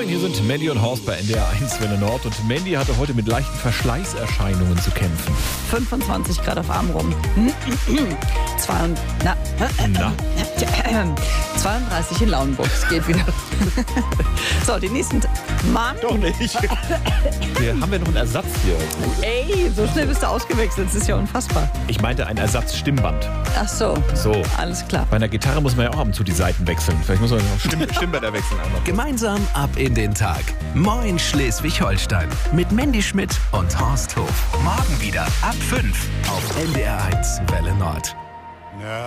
Moin, hier sind Mandy und Horst bei NDR 1 Welle Nord. Und Mandy hatte heute mit leichten Verschleißerscheinungen zu kämpfen. 25 Grad auf Arm rum. 32 in Lauenburg. Es geht wieder. So, die nächsten... Mann! Doch nicht. Hier haben wir noch einen Ersatz hier. Ey, so schnell bist du ausgewechselt. Das ist ja unfassbar. Ich meinte ein Ersatz-Stimmband. Ach so. So. Alles klar. Bei einer Gitarre muss man ja auch ab und zu die Seiten wechseln. Vielleicht muss man auch Stimmbänder wechseln einmal. Gemeinsam ab in den Tag. Moin Schleswig-Holstein. Mit Mandy Schmidt und Horst Hof. Morgen wieder ab 5 auf NDR 1 Welle Nord.